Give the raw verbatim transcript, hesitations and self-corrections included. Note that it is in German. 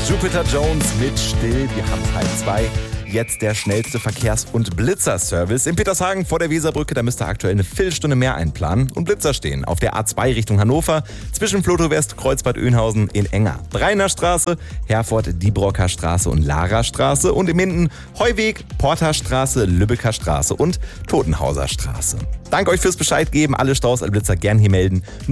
Jupiter Jones mit Still, wir haben Teil zwei. Jetzt der schnellste Verkehrs- und Blitzerservice. In Petershagen vor der Weserbrücke, da müsst ihr aktuell eine Viertelstunde mehr einplanen. Und Blitzer stehen auf der A zwei Richtung Hannover, zwischen Floto West, Kreuzbad Oeynhausen in Enger. Breiner Straße, Herford, Diebrocker Straße und Lara Straße. Und im Minden Heuweg, Porterstraße, Lübecker Straße und Totenhauser Straße. Danke euch fürs Bescheid geben. Alle Staus als Blitzer gern hier melden.